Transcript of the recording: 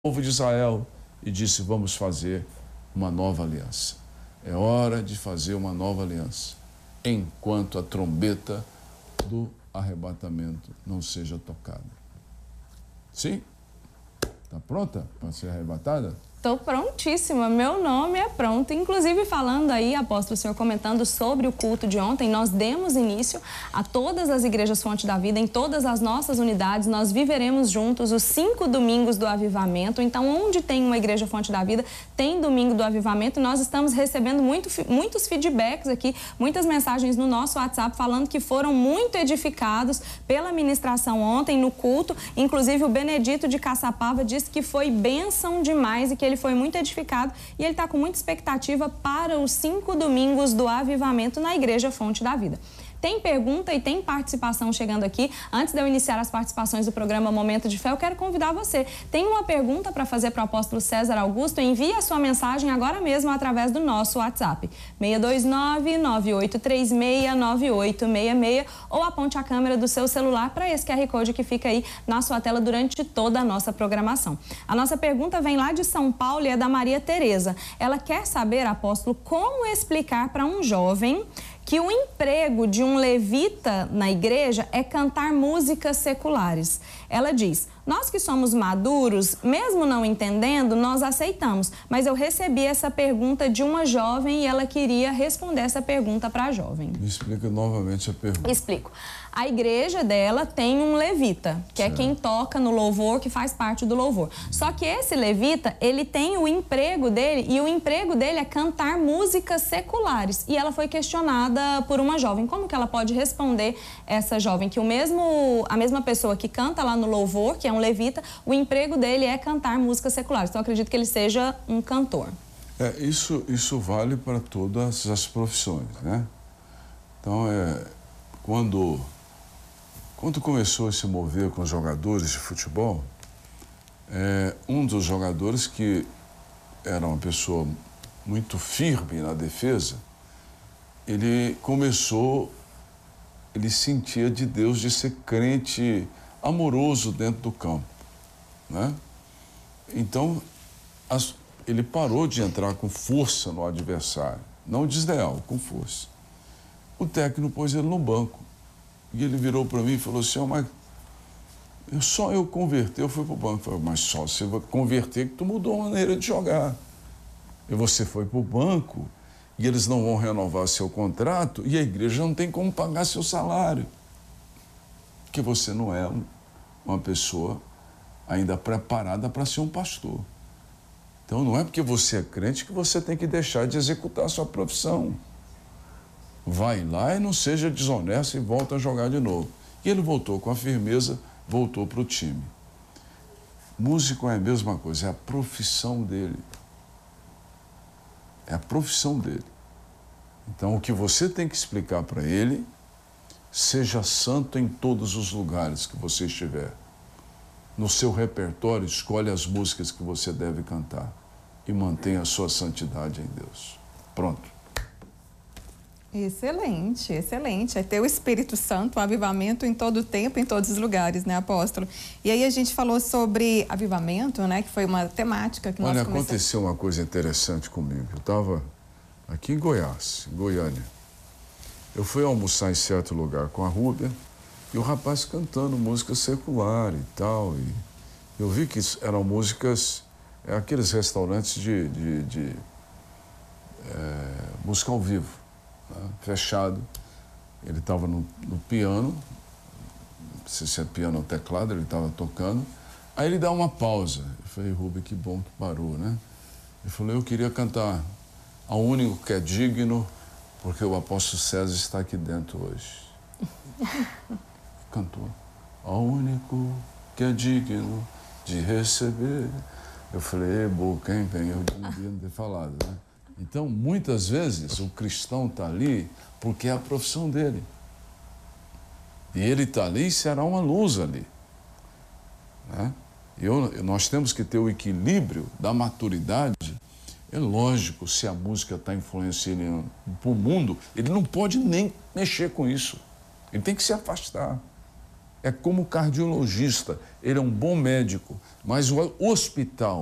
povo de Israel e disse: vamos fazer uma nova aliança. É hora de fazer uma nova aliança, enquanto a trombeta do arrebatamento não seja tocada. Sim? Está pronta para ser arrebatada? Estou prontíssima, meu nome é pronto. Inclusive, falando aí, apóstolo, o senhor comentando sobre o culto de ontem, nós demos início a todas as igrejas Fonte da Vida, em todas as nossas unidades. Nós viveremos juntos os 5 domingos do avivamento. Então, onde tem uma igreja Fonte da Vida, tem domingo do avivamento. Nós estamos recebendo muitos feedbacks aqui, muitas mensagens no nosso WhatsApp falando que foram muito edificados pela ministração ontem no culto. Inclusive, o Benedito de Caçapava disse que foi bênção demais e que ele foi muito edificado e ele está com muita expectativa para os 5 domingos do avivamento na Igreja Fonte da Vida. Tem pergunta e tem participação chegando aqui. Antes de eu iniciar as participações do programa Momento de Fé, eu quero convidar você. Tem uma pergunta para fazer para o apóstolo César Augusto? Envie a sua mensagem agora mesmo através do nosso WhatsApp. 629-9836-9866 ou aponte a câmera do seu celular para esse QR Code que fica aí na sua tela durante toda a nossa programação. A nossa pergunta vem lá de São Paulo e é da Maria Tereza. Ela quer saber, apóstolo, como explicar para um jovem que o emprego de um levita na igreja é cantar músicas seculares. Ela diz: nós que somos maduros, mesmo não entendendo, nós aceitamos. Mas eu recebi essa pergunta de uma jovem e ela queria responder essa pergunta para a jovem. Me explica novamente a pergunta. Explico. A igreja dela tem um levita, que certo, é quem toca no louvor, que faz parte do louvor. Só que esse levita, ele tem o emprego dele, e o emprego dele é cantar músicas seculares. E ela foi questionada por uma jovem. Como que ela pode responder essa jovem? Que a mesma pessoa que canta lá no louvor, que é um levita, o emprego dele é cantar músicas seculares. Então, eu acredito que ele seja um cantor. Isso vale para todas as profissões, né? Então, quando começou a se mover com os jogadores de futebol, um dos jogadores, que era uma pessoa muito firme na defesa, ele sentia de Deus de ser crente amoroso dentro do campo, né? Então, ele parou de entrar com força no adversário, não desleal, com força. O técnico pôs ele no banco. E ele virou para mim e falou assim: mas só eu converter, eu fui para o banco. Eu falei: mas só você vai converter que tu mudou a maneira de jogar. E você foi para o banco e eles não vão renovar seu contrato e a igreja não tem como pagar seu salário. Porque você não é uma pessoa ainda preparada para ser um pastor. Então não é porque você é crente que você tem que deixar de executar a sua profissão. Vai lá e não seja desonesto e volta a jogar de novo. E ele voltou com a firmeza, voltou para o time. Músico é a mesma coisa, é a profissão dele. É a profissão dele. Então, o que você tem que explicar para ele: seja santo em todos os lugares que você estiver. No seu repertório, escolhe as músicas que você deve cantar e mantenha a sua santidade em Deus. Pronto. Excelente, excelente. É ter o Espírito Santo, o avivamento em todo o tempo, em todos os lugares, né, apóstolo? E aí a gente falou sobre avivamento, né, que foi uma temática que nós começamos. Olha, aconteceu uma coisa interessante comigo. Eu estava aqui em Goiás, em Goiânia. Eu fui almoçar em certo lugar com a Rúbia e o rapaz cantando música secular e tal. E eu vi que eram músicas, aqueles restaurantes de música ao vivo. Fechado. Ele estava no piano, não sei se é piano ou teclado, ele estava tocando. Aí ele dá uma pausa. Eu falei: Rubem, que bom que parou, né? Ele falou: eu queria cantar Ao Único que é Digno, porque o apóstolo César está aqui dentro hoje. Cantou. Ao único que é digno de receber. Eu falei: boca, hein, bem, eu não devia ter falado, né? Então, muitas vezes, o cristão está ali porque é a profissão dele. E ele está ali e será uma luz ali, né? Nós temos que ter o equilíbrio da maturidade. É lógico, se a música está influenciando para o mundo, ele não pode nem mexer com isso. Ele tem que se afastar. é como cardiologista, ele é um bom médico, mas o hospital